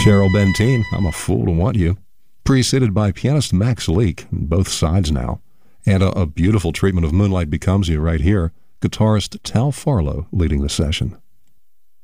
Cheryl Benteen, I'm a Fool to Want You, preceded by pianist Max Leake, both sides now, and a beautiful treatment of Moonlight Becomes You right here, guitarist Tal Farlow leading the session.